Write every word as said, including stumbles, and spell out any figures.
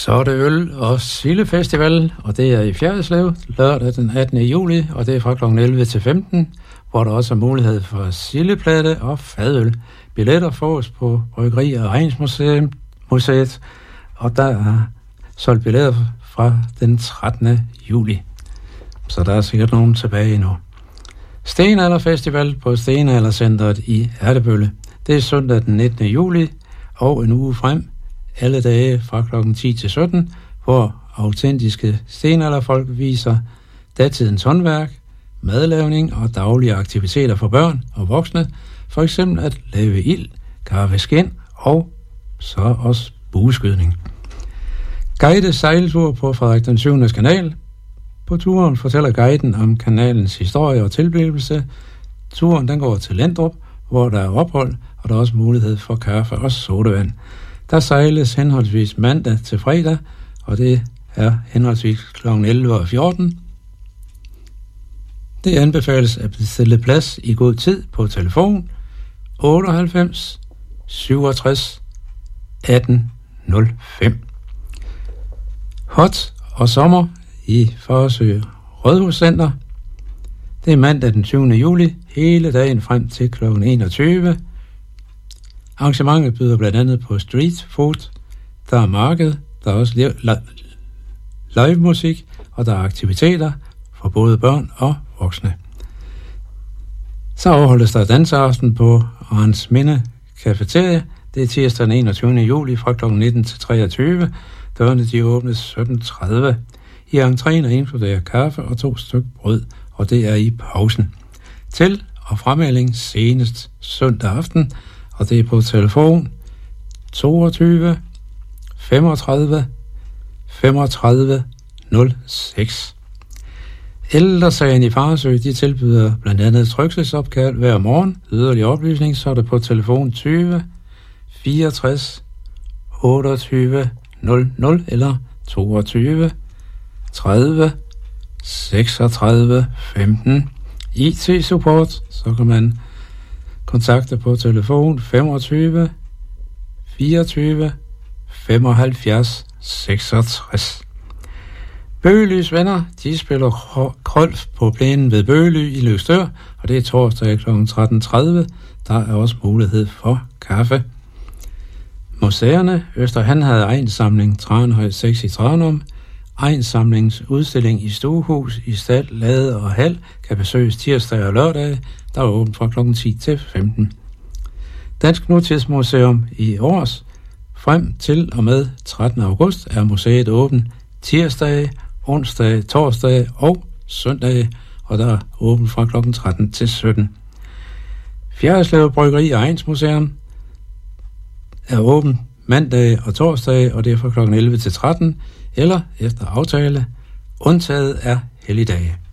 Så er det øl- og sildefestival, og det er i Fjerritslev lørdag den attende juli, og det er fra klokken elleve til femten, hvor der også er mulighed for sildeplade og fadøl. Billetter fås på Bryggeri- og Egnsmuseet, og der er solgt billetter fra den trettende juli. Så der er sikkert nogen tilbage endnu. Stenalderfestival på Stenaldercentret i Ertebølle. Det er søndag den nittende juli og en uge frem, alle dage fra klokken ti til sytten, hvor autentiske stenalderfolk viser datidens håndværk, madlavning og daglige aktiviteter for børn og voksne, for eksempel at lave ild, garve skind og så også bueskydning. Guidet sejltur på Frederik den syvende kanal. På turen fortæller guiden om kanalens historie og tilblivelse. Turen den går til Lendrup, hvor der er ophold, og der er også mulighed for kaffe og sodavand. Der sejles henholdsvis mandag til fredag, og det er henholdsvis klokken elleve og fjorten. Det anbefales at bestille plads i god tid på telefon otteoghalvfems syvogtres atten nul fem. Hot og sommer i Farsø Rådhuscenter. Det er mandag den syvende juli, hele dagen frem til klokken enogtyve. Arrangementet byder blandt andet på street food, der er marked, der er også live musik, og der er aktiviteter for både børn og voksne. Så afholdes der danseaften på Arns Minde Cafeteria. Det er tirsdag den enogtyvende juli fra klokken nitten til treogtyve. Dørene de åbnes sytten tredive. I entréen er inkluderet kaffe og to stykker brød, og det er i pausen. Til og fremelding senest søndag aften, og det er på telefon toogtyve femogtredive femogtredive nul seks. Ældresagen i Farsø, de tilbyder blandt andet tryghedsopkald hver morgen. Yderligere oplysning, så er det på telefon tyve fireogtres otteogtyve nul nul eller toogtyve tredive seksogtredive femten. I T-support, så kan man kontakte på telefon femogtyve fireogtyve femoghalvfjerds seksogtres. Bøgelys venner, de spiller golf på plænen ved Bøgely i Løgstør, og det er torsdag klokken tretten tredive. Der er også mulighed for kaffe. Museerne, Østerhan havde egensamling Tranhøj seks i Tranum. Egensamlingens udstilling i Stuehus i Stald, Lade og Hal kan besøges tirsdag og lørdag, der er åbent fra klokken ti til femten. Dansk Nutidsmuseum i Års frem til og med trettende august er museet åbent tirsdag, onsdag, torsdag og søndag, og der er åbent fra klokken tretten til sytten. Fjerritslev Bryggeri- og Egnsmuseum er åbent mandag og torsdag, og det er fra klokken elleve til tretten, eller efter aftale, undtaget er helligdage.